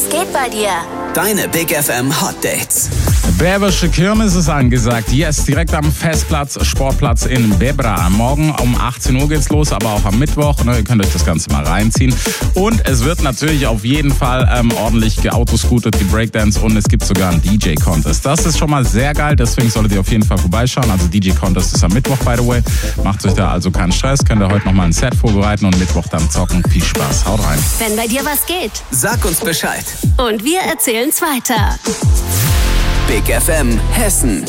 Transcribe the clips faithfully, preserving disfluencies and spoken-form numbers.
geht bei dir? Deine Big F M Hot Dates. Bärbische Kirmes ist angesagt. Yes, direkt am Festplatz, Sportplatz in Bebra. Morgen um achtzehn Uhr geht's los, aber auch am Mittwoch. Ne, ihr könnt euch das Ganze mal reinziehen. Und es wird natürlich auf jeden Fall ähm, ordentlich geautoscootet, die Breakdance und es gibt sogar einen D J-Contest. Das ist schon mal sehr geil, deswegen solltet ihr auf jeden Fall vorbeischauen. Also D J-Contest ist am Mittwoch, by the way. Macht euch da also keinen Stress. Könnt ihr heute nochmal ein Set vorbereiten und Mittwoch dann zocken. Viel Spaß, haut rein. Wenn bei dir was geht, Sag uns Bescheid. und wir erzählen's weiter. Big F M Hessen.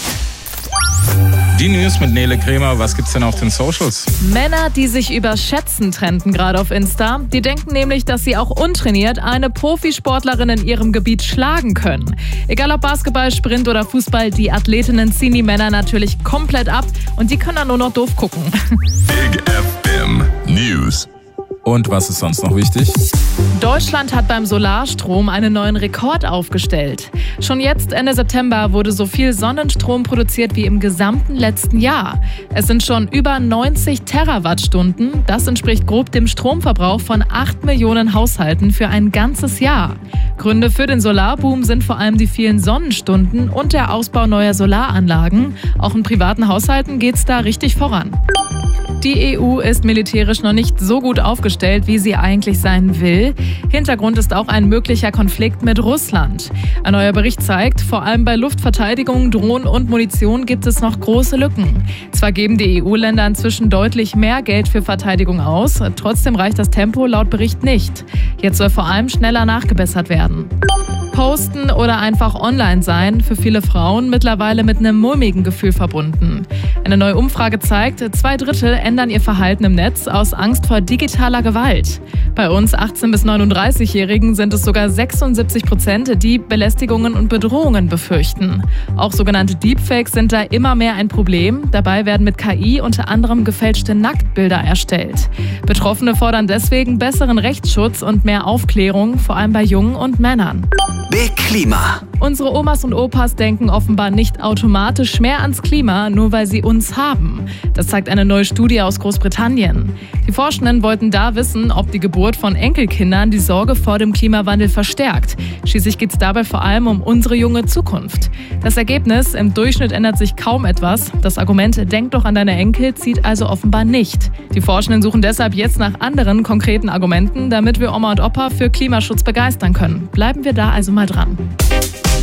Die News mit Nele Kremer. Was gibt's denn auf den Socials? Männer, die sich überschätzen, trenden gerade auf Insta. Die denken nämlich, dass sie auch untrainiert eine Profisportlerin in ihrem Gebiet schlagen können. Egal ob Basketball, Sprint oder Fußball, die Athletinnen ziehen die Männer natürlich komplett ab und die können dann nur noch doof gucken. Big F M News. Und was ist sonst noch wichtig? Deutschland hat beim Solarstrom einen neuen Rekord aufgestellt. Schon jetzt, Ende September, wurde so viel Sonnenstrom produziert wie im gesamten letzten Jahr. Es sind schon über neunzig Terawattstunden. Das entspricht grob dem Stromverbrauch von acht Millionen Haushalten für ein ganzes Jahr. Gründe für den Solarboom sind vor allem die vielen Sonnenstunden und der Ausbau neuer Solaranlagen. Auch in privaten Haushalten geht's da richtig voran. Die E U ist militärisch noch nicht so gut aufgestellt, wie sie eigentlich sein will. Hintergrund ist auch ein möglicher Konflikt mit Russland. Ein neuer Bericht zeigt, vor allem bei Luftverteidigung, Drohnen und Munition gibt es noch große Lücken. Zwar geben die E U-Länder inzwischen deutlich mehr Geld für Verteidigung aus, trotzdem reicht das Tempo laut Bericht nicht. Jetzt soll vor allem schneller nachgebessert werden. Posten oder einfach online sein, für viele Frauen mittlerweile mit einem mulmigen Gefühl verbunden. Eine neue Umfrage zeigt, zwei Drittel ändern ihr Verhalten im Netz aus Angst vor digitaler Gewalt. Bei uns achtzehn- bis neununddreißigjährigen sind es sogar sechsundsiebzig Prozent, die Belästigungen und Bedrohungen befürchten. Auch sogenannte Deepfakes sind da immer mehr ein Problem. Dabei werden mit K I unter anderem gefälschte Nacktbilder erstellt. Betroffene fordern deswegen besseren Rechtsschutz und mehr Aufklärung, vor allem bei Jungen und Männern. Big Klima. Unsere Omas und Opas denken offenbar nicht automatisch mehr ans Klima, nur weil sie uns haben. Das zeigt eine neue Studie aus Großbritannien. Die Forschenden wollten da wissen, ob die Geburt von Enkelkindern die Sorge vor dem Klimawandel verstärkt. Schließlich geht es dabei vor allem um unsere junge Zukunft. Das Ergebnis: Im Durchschnitt ändert sich kaum etwas. Das Argument „Denk doch an deine Enkel" zieht also offenbar nicht. Die Forschenden suchen deshalb jetzt nach anderen konkreten Argumenten, damit wir Oma und Opa für Klimaschutz begeistern können. Bleiben wir da also mal dran.